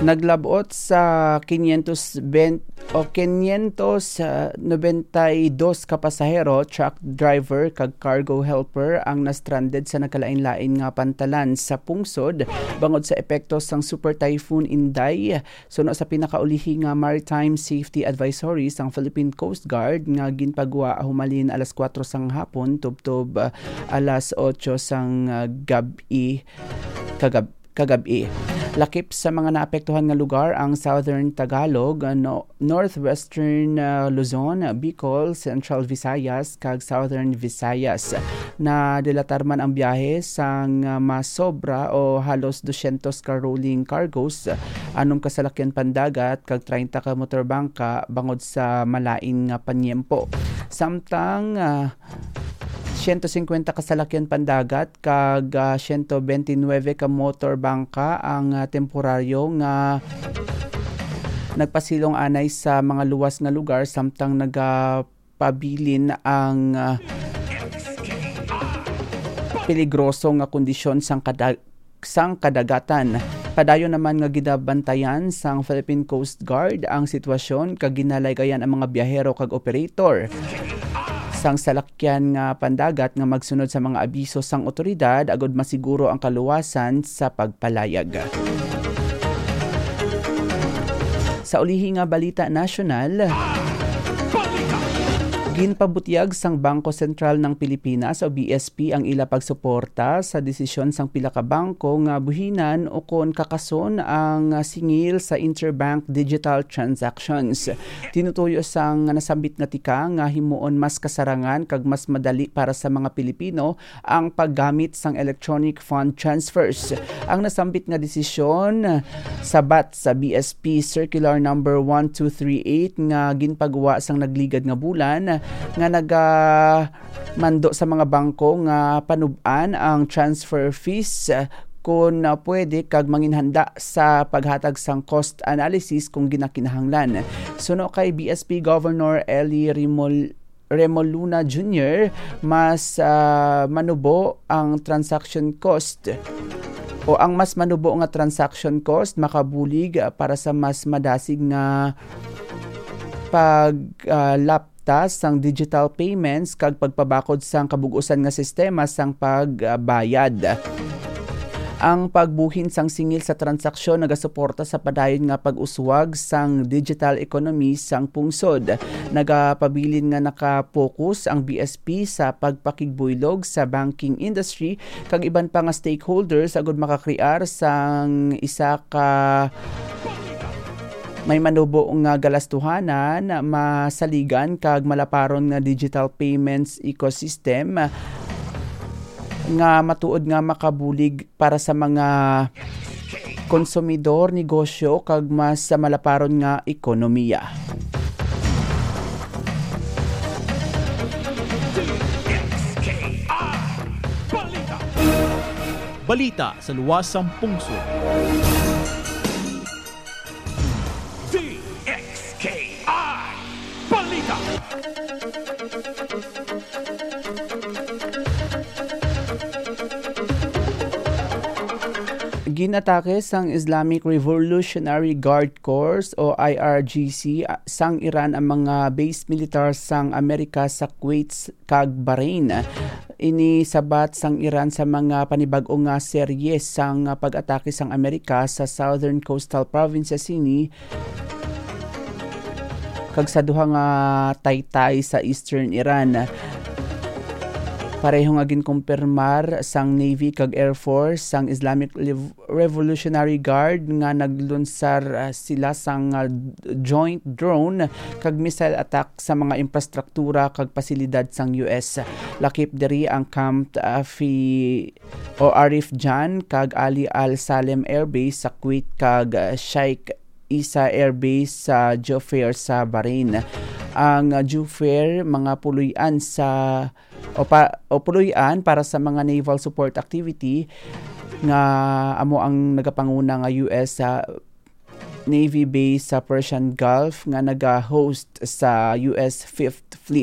Naglabot sa 592 ka pasahero, truck driver kag cargo helper ang na-stranded sa nagkalain-lain nga pantalan sa pungsod bangod sa epekto sang Super Typhoon Inday. Suno sa pinakaulihi nga Maritime Safety Advisory sang Philippine Coast Guard nga ginpagwa humalin alas 4 sang hapon tubtob alas 8 sang gabi kagabi. Lakip sa mga naapektuhan nga lugar ang Southern Tagalog, Northwestern Luzon, Bicol, Central Visayas, kag Southern Visayas. Na dilatar man ang biyahe sang masobra o halos 200 ka rolling cargos, anong kasalakyan pandagat kag 30 ka motorbangka bangod sa malain nga panyempo. Samtang 150 kasalakyan pandagat kag 129 ka motorbangka ang temporaryo nga nagpasilong anay sa mga luwas nga lugar samtang nagapabilin ang peligroso nga kondisyon sang kadagatan. Padayon naman nga gidabantayan sang Philippine Coast Guard ang sitwasyon kag ginalagayan ang mga biyahero kag operator sang salakyan nga pandagat nga magsunod sa mga abiso sang otoridad agud masiguro ang kaluwasan sa pagpalayag. Sa ulihi nga balita nasyonal, ginpabutyag sang Bangko Sentral ng Pilipinas o BSP ang ila pagsuporta sa desisyon sang pila ka bangko nga buhinan o kon kakason ang singil sa interbank digital transactions. Tinutuyo sang nasambit nga tika nga himuon mas kasarangan kag mas madali para sa mga Pilipino ang paggamit sang electronic fund transfers. Ang nasambit nga desisyon sabat sa BSP Circular number 1238 nga ginpagawa sang nagligad nga bulan nga mando sa mga bangko nga panub-an ang transfer fees kung pwede kag manginhanda sa paghatag sang cost analysis kung ginakinahanglan. Suno kay BSP Governor Eli Remoluna Jr., mas manubo ang transaction cost o ang mas manubo nga transaction cost makabulig para sa mas madasig nga sang digital payments kag pagpabakod sang kabug-usan nga sistema sang pagbayad. Ang pagbuhin sang singil sa transaksyon nagasuporta sa padayon nga pag-uswag sang digital economy sang pungsod. Nagapabilin nga nakapokus ang BSP sa pagpakigbuylog sa banking industry kag iban pa nga stakeholders agud makakrear sang isa ka may manubo nga galastuhanan, masaligan kag malaparon nga digital payments ecosystem nga matuod nga makabulig para sa mga konsumidor, negosyo kag mas sa malaparon nga ekonomiya. Balita sa luwasang pungsod. Ginatake sang Islamic Revolutionary Guard Corps o IRGC sang Iran ang mga base militar sang Amerika sa Kuwait kag Bahrain. Ini sabat sang Iran sa mga panibag-o nga serye sang pag-atake sang Amerika sa Southern Coastal Provinces sini kag sa duha nga taytay sa Eastern Iran. Pareho nga ginkumpirmar sang Navy kag Air Force sang Islamic Revolutionary Guard nga naglunsar sila sang joint drone kag missile attack sa mga infrastruktura kag pasilidad sang US. Lakip diri ang Camp Arif Jan kag Ali Al Salem Air Base sa Kuwait kag Sheikh Isa Air Base sa Jufair sa Bahrain. Ang Jufair mga puluyan sa puluyan para sa mga naval support activity nga amo ang nagapanguna nga US sa Navy base sa Persian Gulf nga naga-host sa US 5th Fleet.